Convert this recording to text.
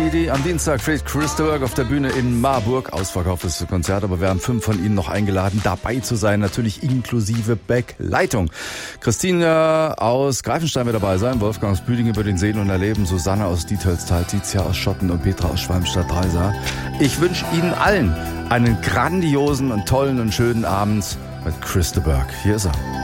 Speedy. Am Dienstag steht Christopher auf der Bühne in Marburg. Ausverkauftes Konzert, aber wir haben 5 von Ihnen noch eingeladen, dabei zu sein. Natürlich inklusive Begleitung. Christina aus Greifenstein wird dabei sein, Wolfgang aus Büdingen über den Sehen und Erleben, Susanne aus Dietelstal, Tizia aus Schotten und Petra aus Schwalmstadt-Dreisa. Ich wünsche Ihnen allen einen grandiosen und tollen und schönen Abend mit Christopher. Hier ist er.